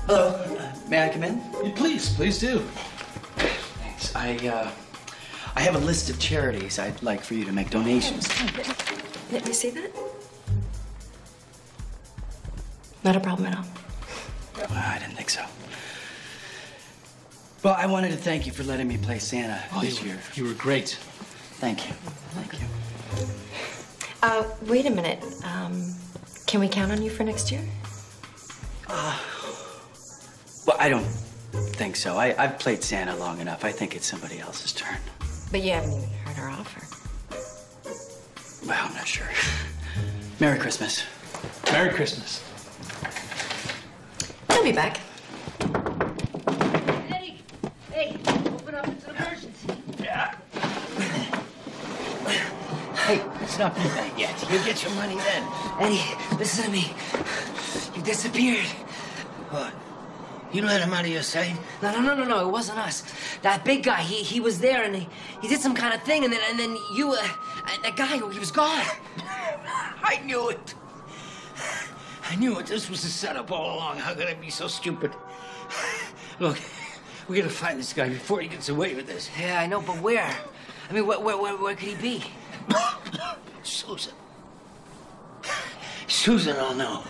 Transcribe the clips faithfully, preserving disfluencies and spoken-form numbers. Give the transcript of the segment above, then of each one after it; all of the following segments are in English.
Hello. Uh, may I come in? Yeah, please, please do. Thanks. I, uh, I have a list of charities I'd like for you to make donations. Let me see that. Not a problem at all. Well, I didn't think so. Well, I wanted to thank you for letting me play Santa Oh, this you year. were, you were great. Thank you. Thank you. Uh, wait a minute. Um, can we count on you for next year? Uh, well, I don't think so. I, I've played Santa long enough. I think it's somebody else's turn. But you haven't even heard our offer. Well, I'm not sure. Merry Christmas. Merry Christmas. I'll be back. Eddie! Hey, open up, it's an emergency. Yeah. Hey, it's not too bad yet. You'll get your money then. Eddie, listen to me. You disappeared. What? You let him out of your sight? No, no, no, no, no, it wasn't us. That big guy, he he was there and he, he did some kind of thing and then and then you, uh, that guy, he was gone. I knew it. I knew it. This was a setup all along. How could I be so stupid? Look, we gotta find this guy before he gets away with this. Yeah, I know, but where? I mean, where, where, where, where could he be? Susan. Susan will know.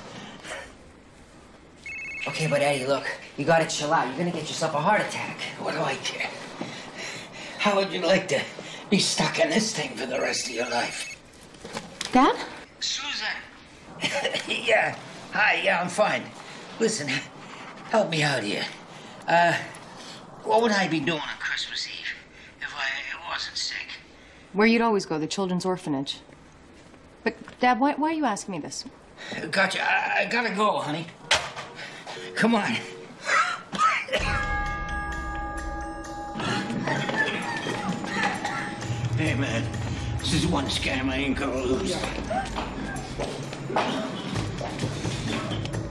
Okay, but Eddie, look, you gotta chill out. You're gonna get yourself a heart attack. What do I care? How would you like to be stuck in this thing for the rest of your life? Dad? Susan! Yeah. Hi, yeah, I'm fine. Listen, help me out here. Uh, what would I be doing on Christmas Eve if I wasn't sick? Where you'd always go, the children's orphanage. But, Dad, why, why are you asking me this? Gotcha. I, I gotta go, honey. Come on. Hey, man. This is one scam I ain't gonna lose.